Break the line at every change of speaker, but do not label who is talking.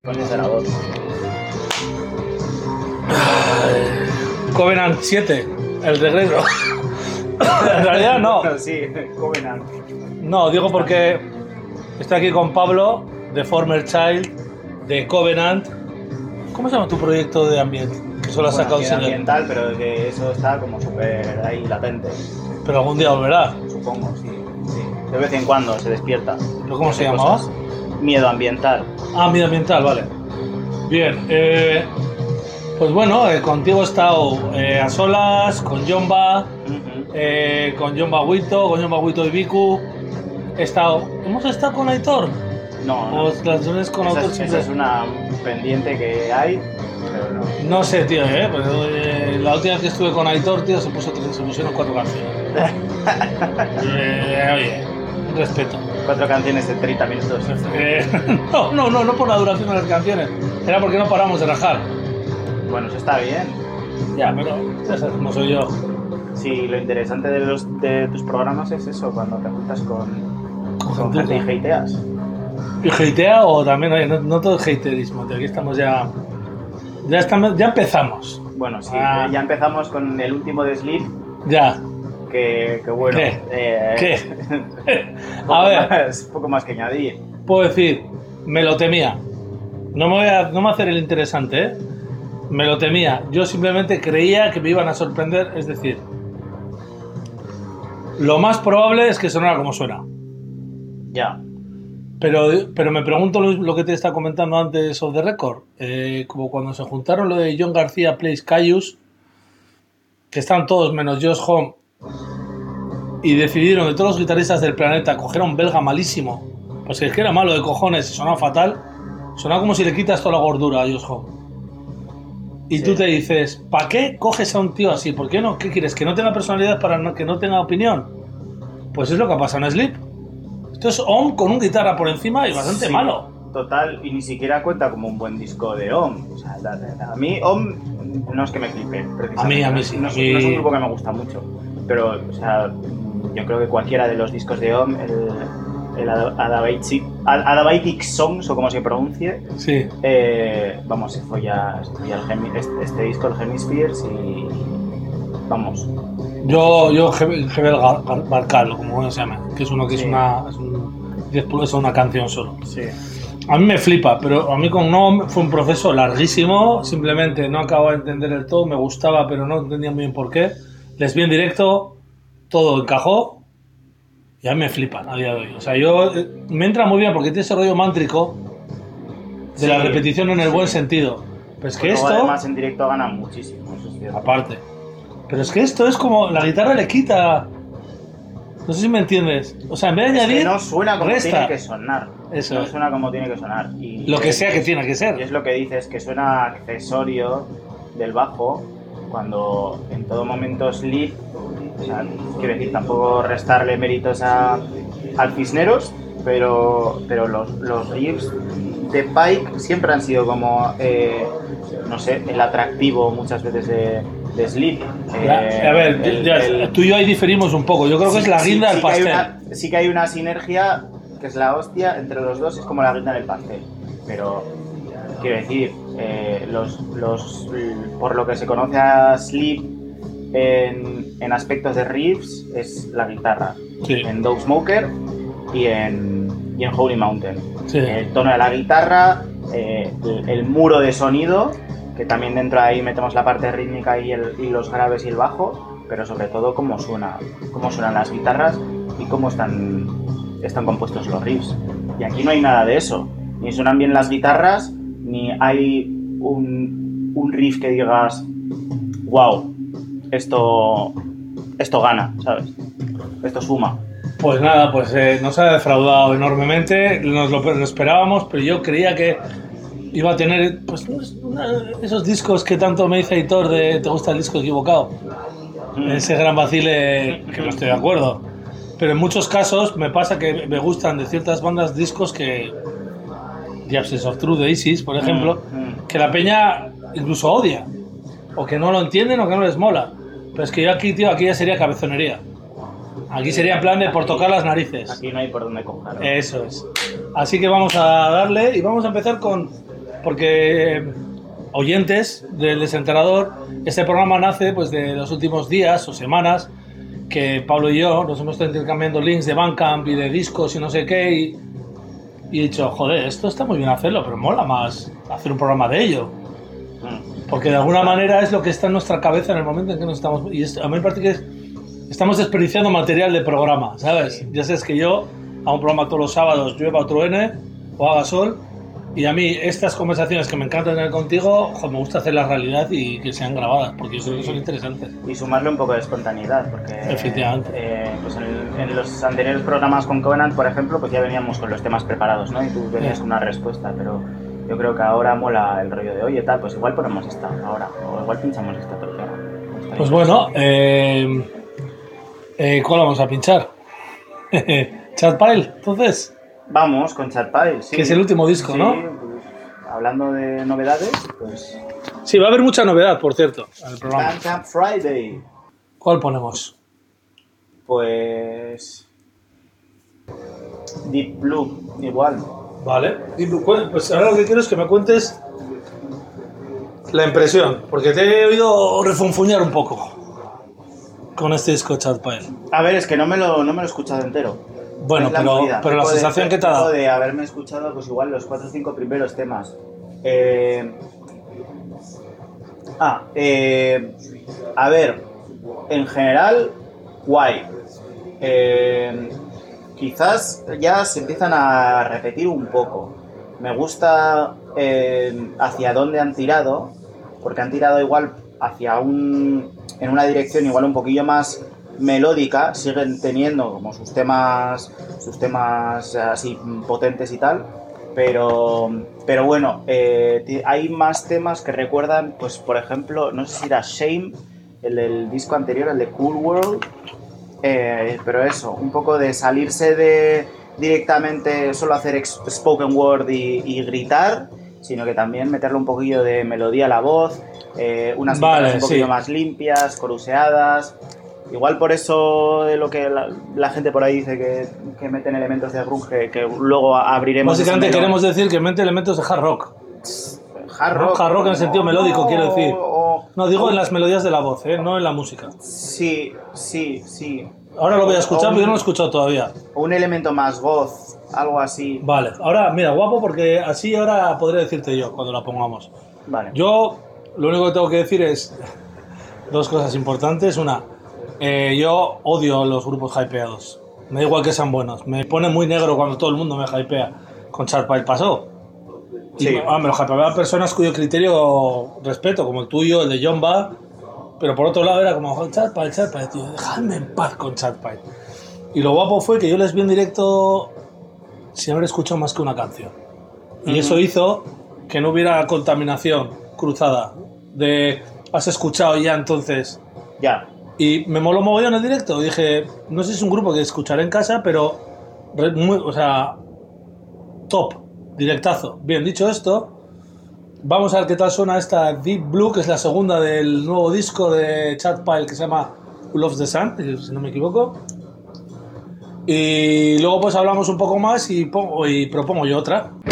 Pues esa era voz.
Covenant 7, el regreso. En realidad no.
Sí, Covenant.
No, digo porque estoy aquí con Pablo, de Former Child, de Covenant. ¿Cómo se llama tu proyecto de ambiente? Que solo has sacado
sin ambiental, pero que eso está como súper ahí latente.
Pero algún día volverá.
Supongo, sí. De vez en cuando se despierta.
¿Pero cómo se llamaba?
Miedo ambiental.
Ah, miedo ambiental, vale. Bien, pues bueno, contigo he estado a solas, con Jomba, con Jomba Huito, con Jomba Huito y Viku. ¿Hemos estado con Aitor?
No.
Las canciones con Aitor
esa es una pendiente que hay, pero no.
No sé, tío, pues, la última vez que estuve con Aitor, tío, se pusieron 4 canciones. Oye, respeto.
4 canciones de 30 minutos.
No por la duración de las canciones. Era porque no paramos de rajar.
Bueno, eso está bien.
Ya, pero ya sabes cómo soy yo.
Sí, lo interesante de tus programas es eso, cuando te juntas con gente y hateas.
¿Y hatea o también? Oye, no todo es haterismo, tío. Aquí estamos ya empezamos.
Bueno, sí, ya empezamos con el último de Sleep.
Ya.
Que bueno.
¿Qué? A ver.
Poco más que añadir.
Puedo decir, me lo temía. No me voy a hacer el interesante, ¿eh? Me lo temía. Yo simplemente creía que me iban a sorprender, es decir, lo más probable es que sonara como suena.
Ya.
Pero me pregunto lo que te estaba comentando antes of the record. Como cuando se juntaron lo de John García Plays Caius, que están todos menos Josh Homme, y decidieron de todos los guitarristas del planeta coger a un belga malísimo, pues es que era malo de cojones y sonaba fatal. Sonaba como si le quitas toda la gordura a Josh Homme. Y sí. Tú te dices, ¿para qué coges a un tío así? ¿Por qué no? ¿Qué quieres? ¿Que no tenga personalidad para que no tenga opinión? Pues es lo que ha pasado en Sleep. Esto es Om con un guitarra por encima y bastante malo.
Total, y ni siquiera cuenta como un buen disco de Om. O sea, a mí Om no es que me flipe.
A mí sí.
No es un grupo que me gusta mucho. Pero, o sea, yo creo que cualquiera de los discos de Om, el Adabatic Songs, o como se pronuncie,
sí.
Vamos, se folla este disco, el Hemispheres, y vamos.
Yo Gebel Barcal, como se llama, que es uno que sí. es una canción solo.
Sí.
A mí me flipa, pero a mí con No fue un proceso larguísimo, simplemente no acababa de entender el todo, me gustaba, pero no entendía muy bien por qué. Les vi en directo, todo encajó. Y a mí me flipan a día de hoy. O sea, me entra muy bien porque tiene ese rollo mántrico de la repetición en el buen sentido. Pero es que esto...
Además en directo ganan muchísimo, eso es cierto.
Aparte. Pero es que esto es como... La guitarra le quita... No sé si me entiendes. O sea, en vez de añadir...
Es que no suena como
resta.
Tiene que sonar.
Eso
no suena como tiene que sonar. Y
lo que sea que tiene que ser.
Y es lo que dices, que suena accesorio del bajo, cuando en todo momento Sleep... O sea, quiero decir, tampoco restarle méritos al Cisneros, pero los riffs de Pike siempre han sido como, no sé, el atractivo muchas veces de Sleep.
A ver, tú y yo ahí diferimos un poco. Yo creo que es la guinda del pastel.
Sí que hay una sinergia que es la hostia entre los dos, es como la guinda del pastel. Pero, quiero decir, por lo que se conoce a Sleep, en aspectos de riffs es la guitarra,
sí.
En Dog Smoker y en Holy Mountain,
sí.
El tono de la guitarra, el muro de sonido, que también dentro de ahí metemos la parte rítmica y los graves y el bajo, pero sobre todo cómo suenan las guitarras y cómo están compuestos los riffs. Y aquí no hay nada de eso, ni suenan bien las guitarras, ni hay un riff que digas wow, esto gana, ¿sabes? Esto suma.
Pues nada, nos ha defraudado enormemente, nos lo esperábamos, pero yo creía que iba a tener pues esos discos que tanto me dice Aitor de ¿te gusta el disco equivocado? Ese gran vacile, que no estoy de acuerdo. Pero en muchos casos me pasa que me gustan de ciertas bandas discos que... The Absence of Truth de Isis, por ejemplo, que la peña incluso odia, o que no lo entienden o que no les mola. Pero es que yo aquí, tío, aquí ya sería cabezonería. Aquí sería en plan de por tocar las narices.
Aquí no hay por dónde coger.
Eso es. Así que vamos a darle y vamos a empezar con porque oyentes del Desenterrador, este programa nace pues de los últimos días o semanas que Pablo y yo nos hemos estado intercambiando links de Bandcamp y de discos y no sé qué, y he dicho, joder, esto está muy bien hacerlo, pero mola más hacer un programa de ello. Porque de alguna manera es lo que está en nuestra cabeza en el momento en que nos estamos... Y a mí me parece que estamos desperdiciando material de programa, ¿sabes? Sí. Ya sabes que yo hago un programa todos los sábados, llueva o truene, o haga sol, y a mí estas conversaciones que me encanta tener contigo, me gusta hacerlas realidad y que sean grabadas, porque yo creo que son interesantes.
Y sumarle un poco de espontaneidad, porque...
Efectivamente.
Pues en los anteriores programas con Covenant, por ejemplo, pues ya veníamos con los temas preparados, ¿no? Y tú venías con una respuesta, pero... Yo creo que ahora mola el rollo de, oye, tal, pues igual ponemos esta ahora, o igual pinchamos esta tercera.
Pues bueno, ¿cuál vamos a pinchar? Chatpile, entonces.
Vamos con Chatpile, sí.
Que es el último disco,
sí,
¿no?
Pues, hablando de novedades, pues...
Sí, va a haber mucha novedad, por cierto, en el programa.
Bandcamp Friday.
¿Cuál ponemos?
Pues... Deep Blue, igual.
Vale, pues ahora lo que quiero es que me cuentes la impresión, porque te he oído refunfuñar un poco con este disco Chatpile.
A ver, es que no me lo he escuchado entero.
Bueno, pero la sensación que te ha dado.
De haberme escuchado, pues igual los 4 o 5 primeros temas. A ver, en general, guay. Quizás ya se empiezan a repetir un poco. Me gusta hacia dónde han tirado, porque han tirado igual en una dirección igual un poquillo más melódica. Siguen teniendo como sus temas así potentes y tal, pero bueno, hay más temas que recuerdan, pues por ejemplo, no sé si era Shame, el del disco anterior, el de Cool World. Pero eso, un poco de salirse de directamente solo hacer spoken word y gritar, sino que también meterle un poquillo de melodía a la voz, unas guitarras un poquillo más limpias, coruseadas. Igual por eso de lo que la gente por ahí dice que meten elementos de grunge, que luego abriremos.
Básicamente queremos decir que mete elementos de hard rock.
Hard rock
en el sentido melódico, quiero decir. No, digo en las melodías de la voz, no en la música.
Sí.
Ahora lo voy a escuchar, pero yo no lo he escuchado todavía.
Un elemento más goth, algo así.
Vale, ahora, mira, guapo, porque así ahora podré decirte yo cuando la pongamos.
Vale.
Yo lo único que tengo que decir es 2 cosas importantes. Una, yo odio los grupos hypeados. Me da igual que sean buenos. Me pone muy negro cuando todo el mundo me hypea. Con Chatpile pasó.
Sí.
Me lo hypeaban personas cuyo criterio respeto, como el tuyo, el de John Ba. Pero por otro lado era como, Chatpile, tío, dejadme en paz con Chatpile. Y lo guapo fue que yo les vi en directo sin haber escuchado más que una canción. Y eso hizo que no hubiera contaminación cruzada de has escuchado ya entonces.
Ya.
Y me moló mogollón el directo. Dije, no sé si es un grupo que escucharé en casa, pero top, directazo. Bien, dicho esto, vamos a ver qué tal suena esta Deep Blue, que es la segunda del nuevo disco de Chatpile que se llama Who Loves the Sun, si no me equivoco. Y luego pues hablamos un poco más y propongo yo otra.